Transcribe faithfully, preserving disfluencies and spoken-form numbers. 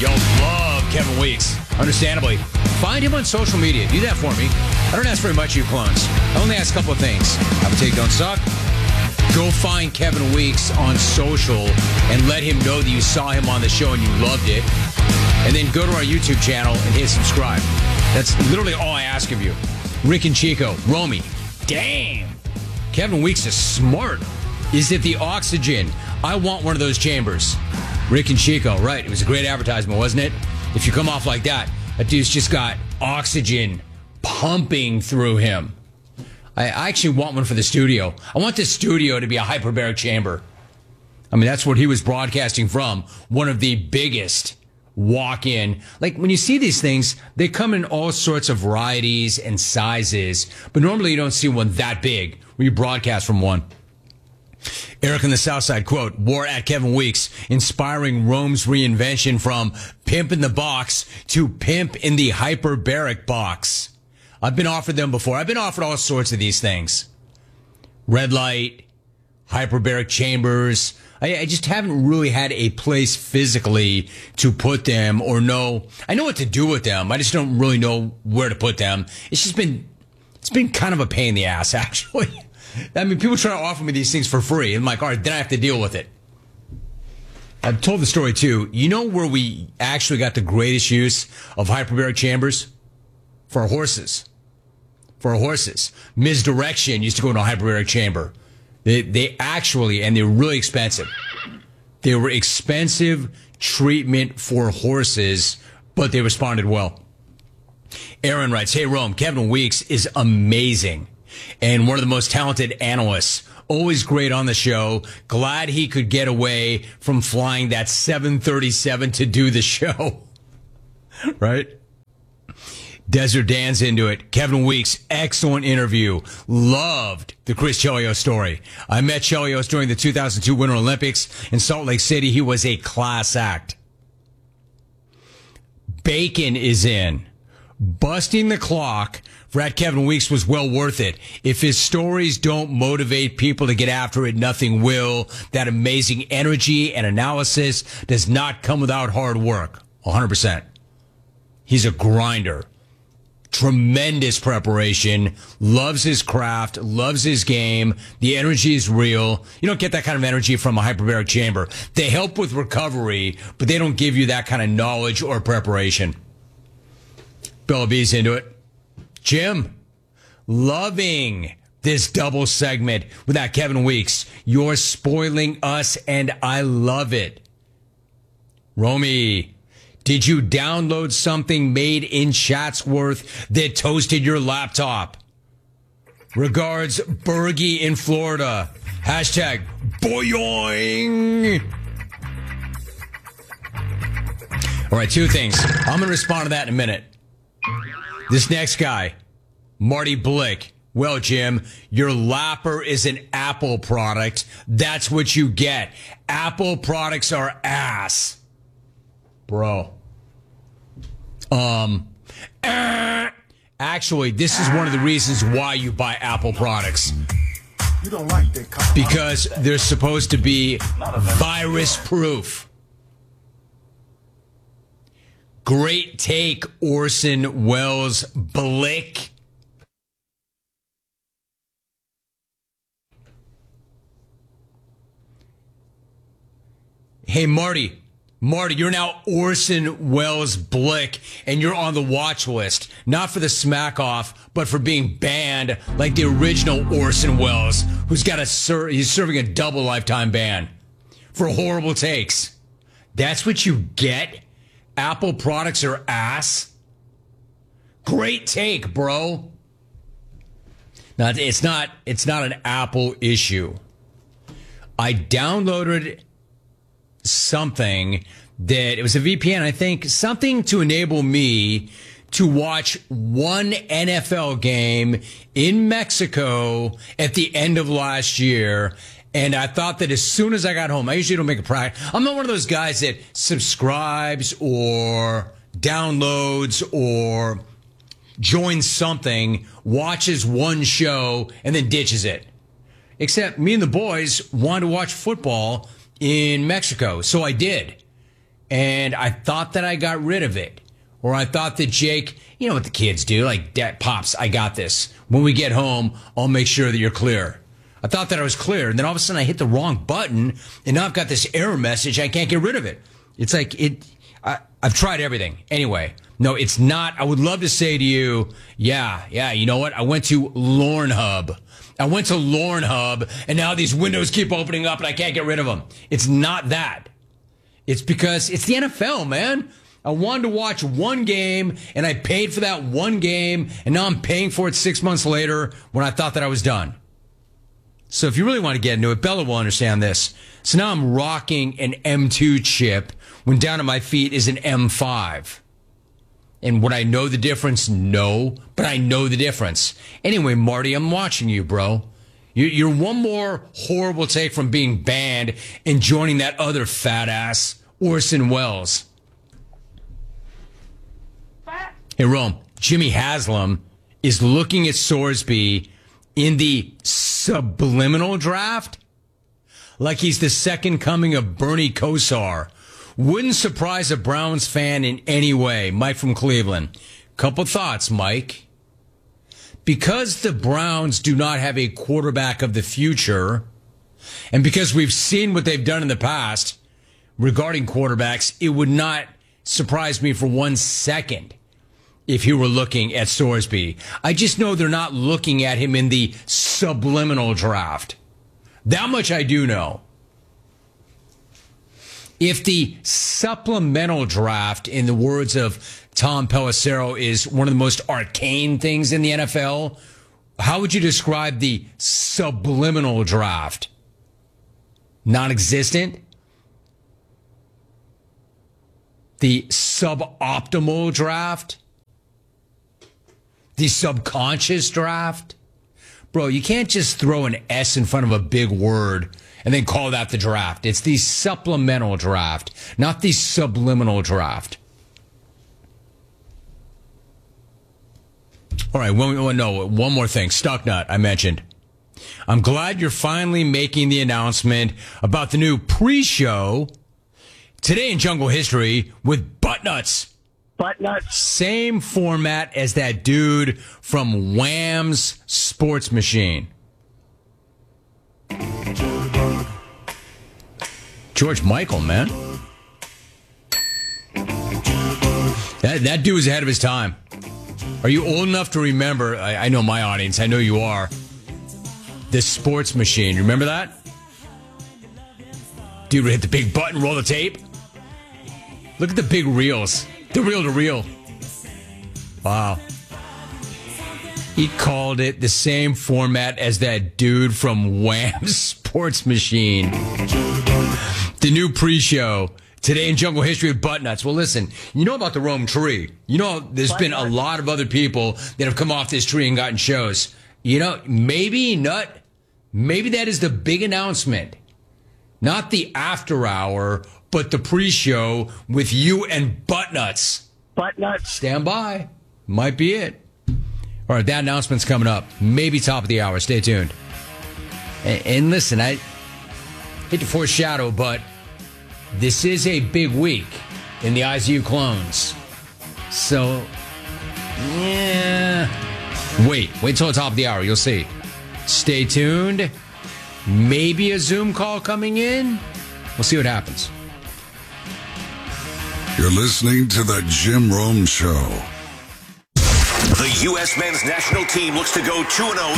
Y'all love Kevin Weeks, understandably. Find him on social media. Do that for me. I don't ask very much of you clones. I only ask a couple of things. Have a take, don't suck. Go find Kevin Weeks on social and let him know that you saw him on the show and you loved it. And then go to our YouTube channel and hit subscribe. That's literally all I ask of you. Rick and Chico, Romy, damn. Kevin Weeks is smart. Is it the oxygen? I want one of those chambers. Rick and Chico, right. It was a great advertisement, wasn't it? If you come off like that, that dude's just got oxygen pumping through him. I actually want one for the studio. I want the studio to be a hyperbaric chamber. I mean, that's what he was broadcasting from. One of the biggest walk-in. Like, when you see these things, they come in all sorts of varieties and sizes. But normally you don't see one that big when you broadcast from one. Eric on the South Side, quote, war at Kevin Weeks, inspiring Rome's reinvention from pimp in the box to pimp in the hyperbaric box. I've been offered them before. I've been offered all sorts of these things. Red light, hyperbaric chambers. I, I just haven't really had a place physically to put them or know. I know what to do with them. I just don't really know where to put them. It's just been, it's been kind of a pain in the ass, actually. I mean, people try to offer me these things for free. I'm like, all right, then I have to deal with it. I've told the story, too. You know where we actually got the greatest use of hyperbaric chambers? For our horses. For our horses. Misdirection used to go into a hyperbaric chamber. They, they actually, and they're really expensive. They were expensive treatment for horses, but they responded well. Aaron writes, hey, Rome, Kevin Weeks is amazing and one of the most talented analysts. Always great on the show. Glad he could get away from flying that seven thirty-seven to do the show. Right? Desert Dan's into it. Kevin Weeks, excellent interview. Loved the Chris Chelios story. I met Chelios during the two thousand two Winter Olympics in Salt Lake City. He was a class act. Bacon is in. Busting the clock for at Kevin Weeks was well worth it. If his stories don't motivate people to get after it, nothing will. That amazing energy and analysis does not come without hard work. one hundred percent. He's a grinder. Tremendous preparation, loves his craft, loves his game. The energy is real. You don't get that kind of energy from a hyperbaric chamber. They help with recovery, but they don't give you that kind of knowledge or preparation. Bella B's into it. Jim, loving this double segment with that Kevin Weeks. You're spoiling us, and I love it. Romy, did you download something made in Chatsworth that toasted your laptop? Regards, Bergie in Florida. Hashtag boyoing. All right, two things. I'm going to respond to that in a minute. This next guy, Marty Blick. Well, Jim, your lapper is an Apple product. That's what you get. Apple products are ass. Bro. Um, uh, actually, this is one of the reasons why you buy Apple products. You don't like that because they're supposed to be virus proof. Great take, Orson Welles Blick. Hey, Marty. Marty, you're now Orson Welles Blick, and you're on the watch list. Not for the smack off, but for being banned like the original Orson Welles, who's got a ser- he's serving a double lifetime ban for horrible takes. That's what you get? Apple products are ass? Great take, bro. Now, it's not, it's not an Apple issue. I downloaded something that it was a V P N, I think, something to enable me to watch one N F L game in Mexico at the end of last year. And I thought that as soon as I got home, I usually don't make a practice. I'm not one of those guys that subscribes or downloads or joins something, watches one show, and then ditches it. Except me and the boys wanted to watch football in Mexico, so I did. and I thought that I got rid of it. Or I thought that Jake, you know what the kids do, like, Dad, Pops, I got this. When we get home, I'll make sure that you're clear. I thought that I was clear, and then all of a sudden I hit the wrong button, and now I've got this error message. I can't get rid of it. It's like, it. I, I've tried everything. Anyway, no, it's not. I would love to say to you, yeah, yeah, you know what? I went to Lorn Hub. I went to Lorn Hub, and now these windows keep opening up, and I can't get rid of them. It's not that. It's because it's the N F L, man. I wanted to watch one game, and I paid for that one game, and now I'm paying for it six months later when I thought that I was done. So if you really want to get into it, Bella will understand this. So now I'm rocking an M two chip when down at my feet is an M five. And would I know the difference? No, but I know the difference. Anyway, Marty, I'm watching you, bro. You're one more horrible take from being banned and joining that other fat ass, Orson Welles. Hey, Rome, Jimmy Haslam is looking at Sorsby in the subliminal draft like he's the second coming of Bernie Kosar. Wouldn't surprise a Browns fan in any way. Mike from Cleveland. Couple thoughts, Mike. Because the Browns do not have a quarterback of the future, and because we've seen what they've done in the past regarding quarterbacks, it would not surprise me for one second if you were looking at Sorsby. I just know they're not looking at him in the subliminal draft. That much I do know. If the supplemental draft, in the words of Tom Pelissero, is one of the most arcane things in the N F L, how would you describe the subliminal draft? Non-existent? The suboptimal draft? The subconscious draft? Bro, you can't just throw an S in front of a big word and then call that the draft. It's the supplemental draft, not the subliminal draft. All right, one, one, no, one more thing. Stucknut, I mentioned. I'm glad you're finally making the announcement about the new pre-show today in Jungle History with Buttnuts. Butt nuts. Same format as that dude from Wham's Sports Machine. George Michael, man. That, that dude was ahead of his time. Are you old enough to remember, I, I know my audience, I know you are, the Sports Machine. You remember that? Dude would hit the big button, roll the tape. Look at the big reels. The reel to reel. Wow. He called it the same format as that dude from Wham's Sports Machine. The new pre-show today in Jungle History with Buttnuts. Well, listen, you know about the Rome tree. You know there's been a lot of other people that have come off this tree and gotten shows. You know, maybe, Nut, maybe that is the big announcement. Not the after hour, but the pre-show with you and Buttnuts. Buttnuts. Stand by. Might be it. All right, that announcement's coming up. Maybe top of the hour. Stay tuned. And, and listen, I hate to foreshadow, but this is a big week in the I Z U clones. So, yeah. Wait. Wait till the top of the hour. You'll see. Stay tuned. Maybe a Zoom call coming in. We'll see what happens. You're listening to the Jim Rome Show. The U S men's national team looks to go two and oh